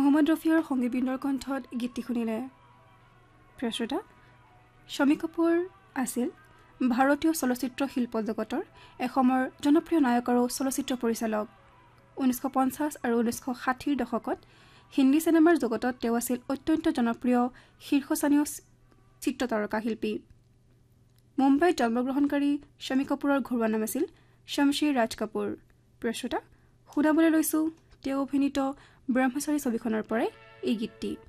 মহম্মদ ৰফিৰ সংগীতবৃন্দৰ কণ্ঠত গীতটি শুনিলে। প্ৰিয় শ্ৰোতা, শমী কাপুৰ আছিল ভাৰতীয় চলচ্চিত্ৰ শিল্প জগতৰ এসময়ৰ জনপ্ৰিয় নায়ক আৰু চলচ্চিত্ৰ পৰিচালক। 1950 আৰু 1960ৰ দশকত হিন্দী চিনেমাৰ জগতত তেওঁ আছিল অত্যন্ত জনপ্ৰিয় শীৰ্ষস্থানীয় চিত্ৰতাৰকা শিল্পী। মুম্বাইত জন্মগ্ৰহণকাৰী শমী কাপুৰৰ ঘৰুৱা নাম আছিল শমশেৰ ৰাজ কাপুৰ। প্ৰিয় শ্ৰোতা, শুনাবলৈ লৈছোঁ তেওঁ অভিনীত ব্ৰহ্মচাৰী ছবিখনৰ পৰাই এই গীতটি।